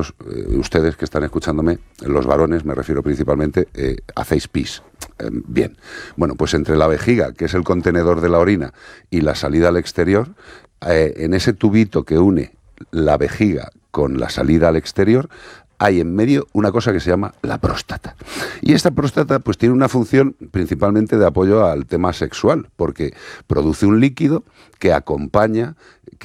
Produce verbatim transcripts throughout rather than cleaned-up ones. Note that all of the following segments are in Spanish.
vosotros, eh, ustedes que están escuchándome, los varones, me refiero principalmente, eh, hacéis pis. Eh, bien, bueno, pues entre la vejiga, que es el contenedor de la orina, y la salida al exterior, eh, en ese tubito que une la vejiga con la salida al exterior, hay en medio una cosa que se llama la próstata. Y esta próstata pues tiene una función principalmente de apoyo al tema sexual, porque produce un líquido que acompaña,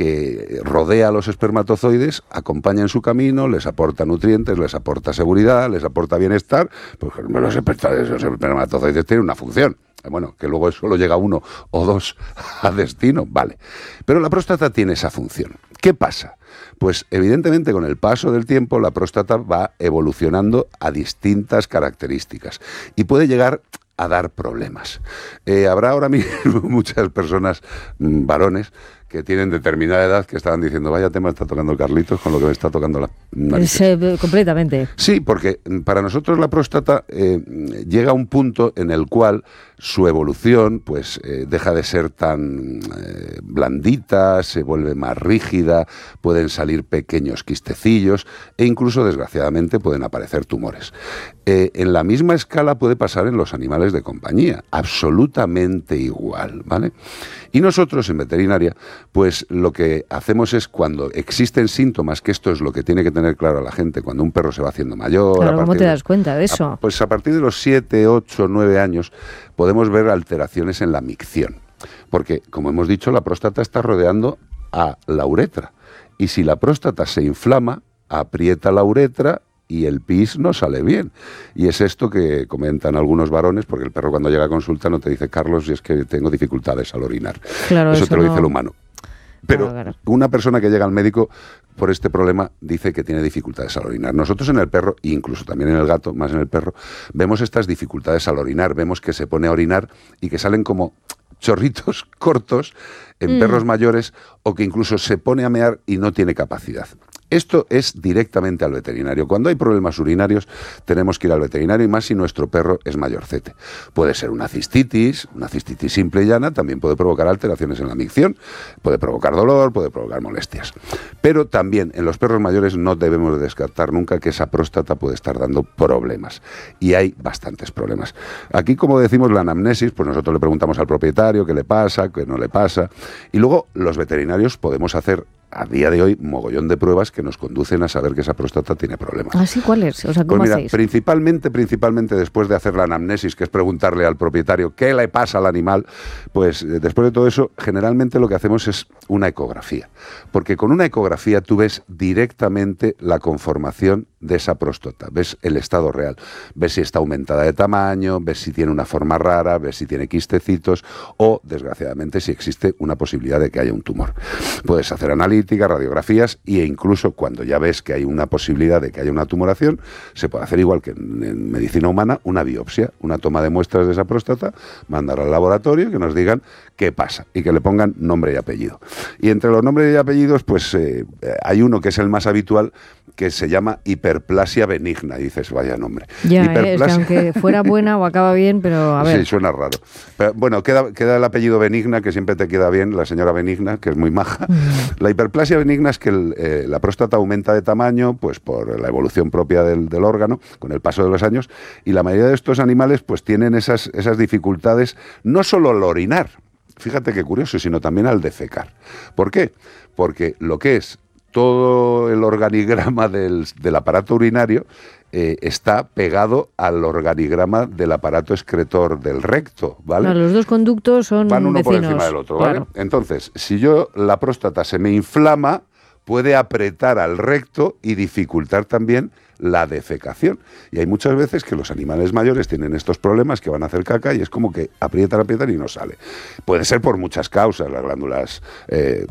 que rodea a los espermatozoides, acompaña en su camino, les aporta nutrientes, les aporta seguridad, les aporta bienestar, porque los espermatozoides tienen una función. Bueno, que luego solo llega uno o dos a destino, vale. Pero la próstata tiene esa función. ¿Qué pasa? Pues evidentemente con el paso del tiempo la próstata va evolucionando a distintas características y puede llegar a dar problemas. Eh, habrá ahora mismo muchas personas, mmm, varones, que tienen determinada edad que estaban diciendo, vaya tema está tocando Carlitos con lo que me está tocando la nariz. Eh, completamente. Sí, porque para nosotros la próstata eh, llega a un punto en el cual su evolución pues eh, deja de ser tan eh, blandita, se vuelve más rígida, pueden salir pequeños quistecillos e incluso, desgraciadamente, pueden aparecer tumores. Eh, en la misma escala puede pasar en los animales de compañía, absolutamente igual, ¿vale? Y nosotros en veterinaria, pues lo que hacemos es cuando existen síntomas, que esto es lo que tiene que tener claro la gente, cuando un perro se va haciendo mayor... Claro, ¿cómo te de, das cuenta de eso? A, pues a partir de los siete, ocho, nueve años podemos ver alteraciones en la micción. Porque, como hemos dicho, la próstata está rodeando a la uretra. Y si la próstata se inflama, aprieta la uretra y el pis no sale bien. Y es esto que comentan algunos varones, porque el perro cuando llega a consulta no te dice, Carlos, y es que tengo dificultades al orinar. Claro, eso, eso te lo no... dice el humano. Pero claro, claro. Una persona que llega al médico por este problema dice que tiene dificultades al orinar. Nosotros en el perro, e incluso también en el gato, más en el perro, vemos estas dificultades al orinar. Vemos que se pone a orinar y que salen como chorritos cortos en mm. perros mayores, o que incluso se pone a mear y no tiene capacidad. Esto es directamente al veterinario. Cuando hay problemas urinarios tenemos que ir al veterinario, y más si nuestro perro es mayorcete. Puede ser una cistitis, una cistitis simple y llana, también puede provocar alteraciones en la micción, puede provocar dolor, puede provocar molestias. Pero también en los perros mayores no debemos de descartar nunca que esa próstata puede estar dando problemas. Y hay bastantes problemas. Aquí, como decimos, la anamnesis, pues nosotros le preguntamos al propietario qué le pasa, qué no le pasa. Y luego los veterinarios podemos hacer a día de hoy mogollón de pruebas que nos conducen a saber que esa próstata tiene problemas. ¿Ah, sí? ¿Cuáles? O sea, ¿cómo pues mira, hacéis? Principalmente, principalmente después de hacer la anamnesis, que es preguntarle al propietario qué le pasa al animal, pues después de todo eso, generalmente lo que hacemos es una ecografía. Porque con una ecografía tú ves directamente la conformación de esa próstata, ves el estado real, ves si está aumentada de tamaño, ves si tiene una forma rara, ves si tiene quistecitos o, desgraciadamente, si existe una posibilidad de que haya un tumor. Puedes hacer analíticas, radiografías, e incluso cuando ya ves que hay una posibilidad de que haya una tumoración, se puede hacer igual que en, en medicina humana, una biopsia, una toma de muestras de esa próstata, mandar al laboratorio y que nos digan qué pasa y que le pongan nombre y apellido. Y entre los nombres y apellidos, pues eh, hay uno que es el más habitual, que se llama hiperplasia benigna. Y dices, vaya nombre. Ya, hiperplasia... es que aunque fuera buena o acaba bien, pero a ver. Sí, suena raro. Pero, bueno, queda, queda el apellido Benigna, que siempre te queda bien, la señora Benigna, que es muy maja. Mm. La hiperplasia benigna es que el, eh, la próstata aumenta de tamaño, pues por la evolución propia del, del órgano, con el paso de los años, y la mayoría de estos animales pues tienen esas, esas dificultades, no solo al orinar, fíjate qué curioso, sino también al defecar. ¿Por qué? Porque lo que es todo el organigrama del, del aparato urinario eh, está pegado al organigrama del aparato excretor del recto, ¿vale? Claro, los dos conductos son van uno vecinos, por encima del otro, ¿vale? Claro. Entonces, si yo la próstata se me inflama, puede apretar al recto y dificultar también la defecación. Y hay muchas veces que los animales mayores tienen estos problemas, que van a hacer caca y es como que aprietan, aprietan y no sale. Puede ser por muchas causas, las glándulas, eh,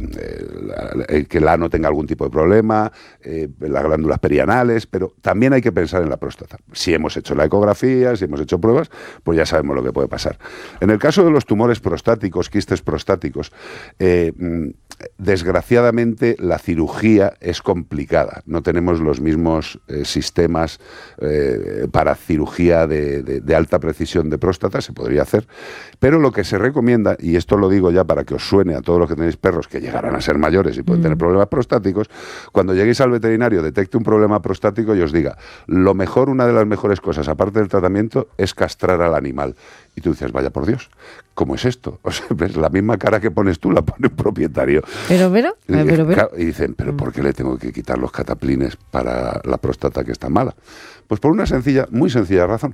eh, que el ano tenga algún tipo de problema, eh, las glándulas perianales, pero también hay que pensar en la próstata. Si hemos hecho la ecografía, si hemos hecho pruebas, pues ya sabemos lo que puede pasar. En el caso de los tumores prostáticos, quistes prostáticos, eh, desgraciadamente la cirugía es complicada. No tenemos los mismos eh, sistemas eh, para cirugía de, de, de alta precisión de próstata, se podría hacer, pero lo que se recomienda, y esto lo digo ya para que os suene a todos los que tenéis perros que llegarán a ser mayores y pueden mm. tener problemas prostáticos, cuando lleguéis al veterinario, detecte un problema prostático y os diga, lo mejor, una de las mejores cosas, aparte del tratamiento, es castrar al animal. Y tú dices, vaya por Dios, ¿cómo es esto? O sea, ves, la misma cara que pones tú la pone un propietario. Pero, pero, y, pero, pero. Y dicen, ¿pero por qué le tengo que quitar los cataplines para la próstata que está mala? Pues por una sencilla, muy sencilla razón.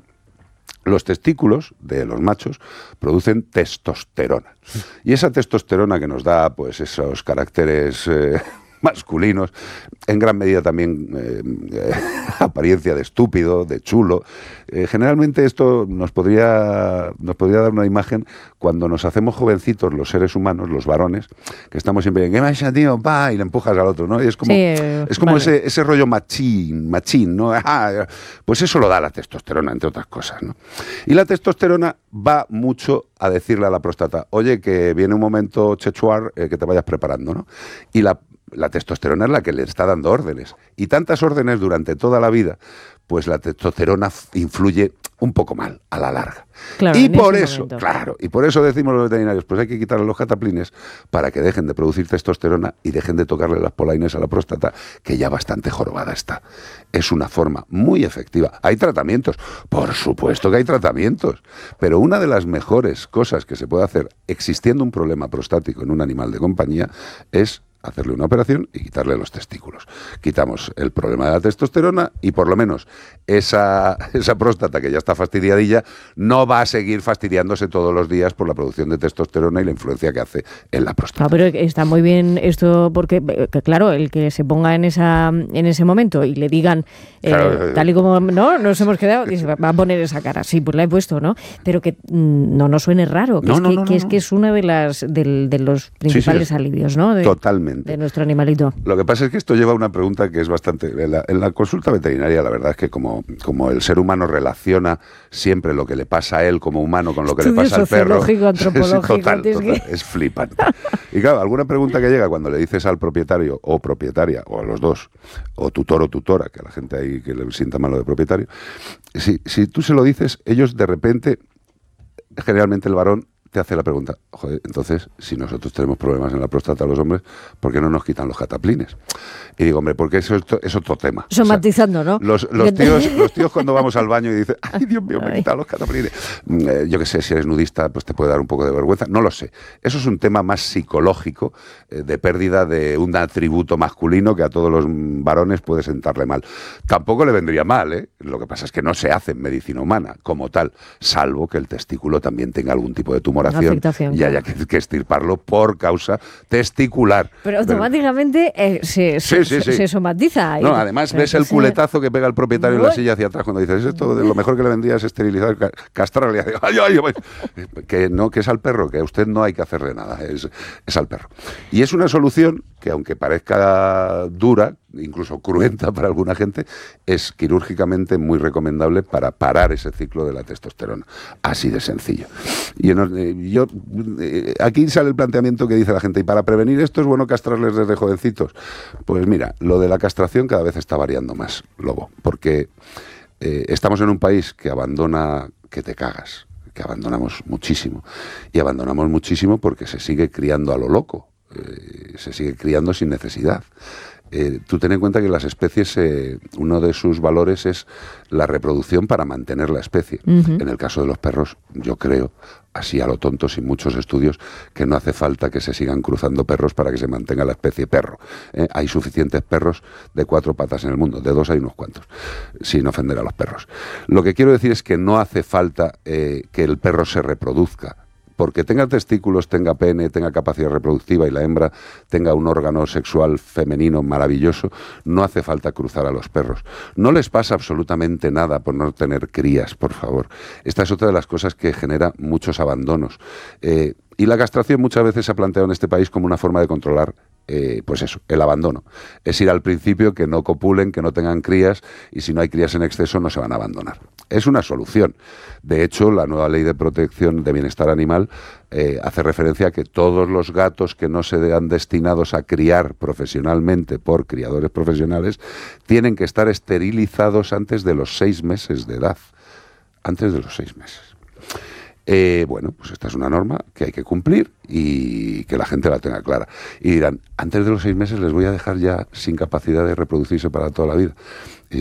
Los testículos de los machos producen testosterona. Y esa testosterona que nos da, pues, esos caracteres eh, masculinos, en gran medida también eh, eh, apariencia de estúpido, de chulo. Eh, generalmente esto nos podría, nos podría dar una imagen cuando nos hacemos jovencitos los seres humanos, los varones, que estamos siempre en ¿qué pasa, tío? Pa, y le empujas al otro, ¿no? Y es como, sí, eh, es como vale. ese, ese rollo machín, machín, ¿no? Ah, pues eso lo da la testosterona, entre otras cosas, ¿no? Y la testosterona va mucho a decirle a la próstata, oye, que viene un momento chechuar, eh, que te vayas preparando, ¿no? Y la La testosterona es la que le está dando órdenes. Y tantas órdenes durante toda la vida, pues la testosterona influye un poco mal a la larga. Claro, y por eso, momento. claro, y por eso decimos los veterinarios, pues hay que quitarle los cataplines para que dejen de producir testosterona y dejen de tocarle las polaines a la próstata, que ya bastante jorobada está. Es una forma muy efectiva. Hay tratamientos, por supuesto que hay tratamientos, pero una de las mejores cosas que se puede hacer existiendo un problema prostático en un animal de compañía es hacerle una operación y quitarle los testículos. Quitamos el problema de la testosterona y por lo menos esa, esa próstata que ya está fastidiadilla no va a seguir fastidiándose todos los días por la producción de testosterona y la influencia que hace en la próstata. No, pero está muy bien esto porque, que, claro, el que se ponga en esa en ese momento y le digan, eh, claro, tal y como no nos hemos quedado, dice, va a poner esa cara. Sí, pues la he puesto, ¿no? Pero que mm, no nos suene raro, que, no, es, no, que, no, que, no, es que es uno de, las, de, de los principales sí, sí, alivios, ¿no? De, totalmente. De nuestro animalito. Lo que pasa es que esto lleva a una pregunta que es bastante... En la, en la consulta veterinaria, la verdad es que como, como el ser humano relaciona siempre lo que le pasa a él como humano con lo que Estudio le pasa al perro... antropológico, es, total, total, es, es flipante. Y claro, alguna pregunta que llega cuando le dices al propietario o propietaria, o a los dos, o tutor o tutora, que a la gente ahí que le sienta mal lo de propietario, si, si tú se lo dices, ellos de repente, generalmente el varón, te hace la pregunta, joder, entonces, si nosotros tenemos problemas en la próstata los hombres, ¿por qué no nos quitan los cataplines? Y digo, hombre, porque eso es, es otro tema. Somatizando, o sea, ¿no? Los, los, tíos, los tíos cuando vamos al baño y dicen, ay, Dios mío, me he quitado los cataplines. Eh, yo qué sé, si eres nudista, pues te puede dar un poco de vergüenza. No lo sé. Eso es un tema más psicológico, eh, de pérdida de un atributo masculino que a todos los varones puede sentarle mal. Tampoco le vendría mal, ¿eh? Lo que pasa es que no se hace en medicina humana como tal, salvo que el testículo también tenga algún tipo de tumor y haya que, que extirparlo por causa testicular. Pero automáticamente eh, se, sí, sí, sí. se somatiza. No, además pero ves el culetazo que pega el propietario en la silla hacia atrás cuando dices esto, lo mejor que le vendría es esterilizar, castrarle. Ay, ay, ay. Que no, que es al perro, que a usted no hay que hacerle nada, es, es al perro. Y es una solución que, aunque parezca dura, incluso cruenta para alguna gente, es quirúrgicamente muy recomendable para parar ese ciclo de la testosterona. Así de sencillo. Y en, yo, aquí sale el planteamiento que dice la gente, y para prevenir esto es bueno castrarles desde jovencitos. Pues mira, lo de la castración cada vez está variando más, Lobo, porque eh, estamos en un país que abandona que te cagas, que abandonamos muchísimo. Y abandonamos muchísimo porque se sigue criando a lo loco, eh, se sigue criando sin necesidad. Eh, tú ten en cuenta que las especies, eh, uno de sus valores es la reproducción para mantener la especie. Uh-huh. En el caso de los perros, yo creo, así a lo tonto, sin muchos estudios, que no hace falta que se sigan cruzando perros para que se mantenga la especie perro. Eh, hay suficientes perros de cuatro patas en el mundo, de dos hay unos cuantos, sin ofender a los perros. Lo que quiero decir es que no hace falta eh, que el perro se reproduzca. Porque tenga testículos, tenga pene, tenga capacidad reproductiva y la hembra tenga un órgano sexual femenino maravilloso, no hace falta cruzar a los perros. No les pasa absolutamente nada por no tener crías, por favor. Esta es otra de las cosas que genera muchos abandonos. Eh, y la castración muchas veces se ha planteado en este país como una forma de controlar Eh, pues eso, el abandono. Es ir al principio, que no copulen, que no tengan crías, y si no hay crías en exceso no se van a abandonar. es una solución. De hecho, la nueva ley de protección de bienestar animal eh, hace referencia a que todos los gatos que no se han destinados a criar profesionalmente por criadores profesionales tienen que estar esterilizados antes de los seis meses de edad. Antes de los seis meses. Eh, bueno, pues esta es una norma que hay que cumplir y que la gente la tenga clara. Y dirán, antes de los seis meses les voy a dejar ya sin capacidad de reproducirse para toda la vida.